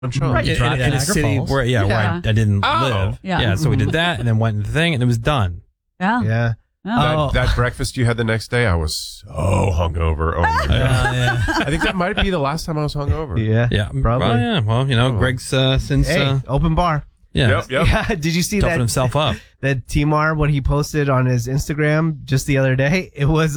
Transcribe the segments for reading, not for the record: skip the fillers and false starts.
Right, in a city where I didn't live. Yeah. So we did that and then went in the thing and it was done. Yeah. Yeah. That breakfast you had the next day, I was so hungover. Oh my God. I think that might be the last time I was hungover. Yeah. Probably. Well, yeah. Well, Greg's since open bar. Yeah. Yep. Yeah. Did you see Toughen that? himself up. That Timar, what he posted on his Instagram just the other day, it was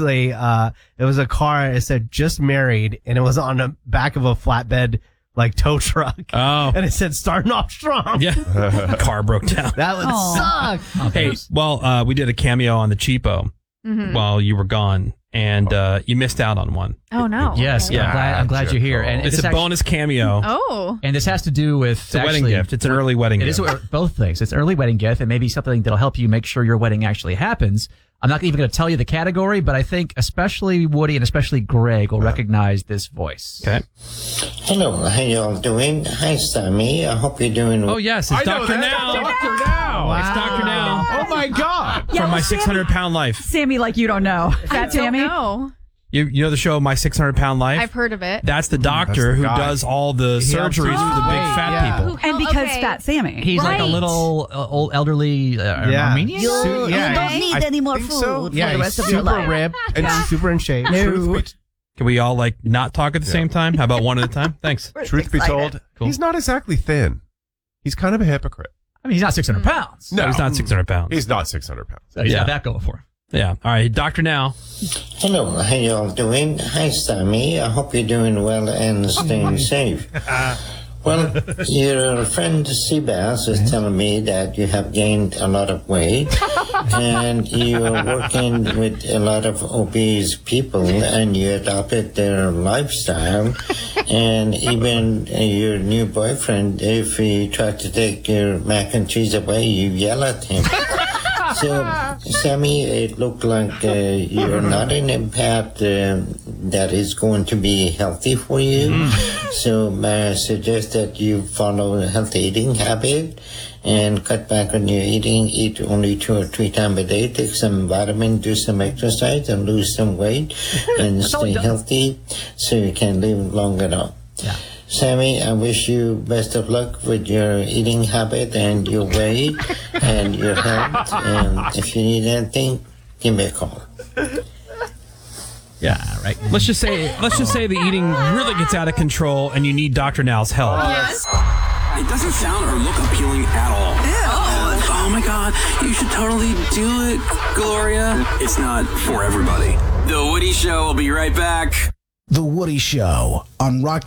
a car. It said "just married," and it was on the back of a flatbed like tow truck. Oh, and it said "starting off strong." Yeah, car broke down. That would suck. Hey, well, we did a cameo on the Cheapo while you were gone, and you missed out on one. Oh no! Yes, Okay. I'm glad you're here. And it's a bonus cameo. Oh, and this has to do with it's a wedding gift. It's an early wedding gift. It is both things. It's an early wedding gift, and maybe something that'll help you make sure your wedding actually happens. I'm not even going to tell you the category, but I think especially Woody and especially Greg will recognize this voice. Okay. Hello, how y'all doing? Hi, Sammy. I hope you're doing. Oh yes, it's Dr. Now. Dr. Now. Wow. It's Dr. Now. Oh my God. Yeah, From My Sammy- 600-Pound Life. Sammy, like you don't know. Fat Sammy? No, You know the show My 600-Pound Life? I've heard of it. That's the doctor That's who the guy. does all the surgeries for the big fat people. And because Fat Sammy. He's like a little old elderly Armenian. You don't need any more think food so. for Yeah, the he's rest of your super life. ripped and super in shape. Can we all not talk at the same time? How about one at a time? Thanks. Truth be told, he's not exactly thin. He's kind of a hypocrite. I mean, he's not 600 pounds. No, he's not 600 pounds. He's not 600 pounds. So he's got that going for him. Yeah. All right, Dr. Now. Hello, how y'all doing? Hi, Sammy. I hope you're doing well and staying safe. Well, your friend Seabass is telling me that you have gained a lot of weight and you're working with a lot of obese people and you adopted their lifestyle. And even your new boyfriend, if he tried to take your mac and cheese away, you yell at him. So, Sammy, it looked like you're not in a path that is going to be healthy for you. So, I suggest that you follow a healthy eating habit and cut back on your eating. Eat only 2 or 3 times a day. Take some vitamin, do some exercise, and lose some weight and stay healthy so you can live long enough. Yeah. Sammy, I wish you best of luck with your eating habit and your weight and your health. And if you need anything, give me a call. Yeah, right. Let's just say the eating really gets out of control and you need Dr. Now's help. Yes. It doesn't sound or look appealing at all. Oh my God, you should totally do it, Gloria. It's not for everybody. The Woody Show will be right back. The Woody Show on Rock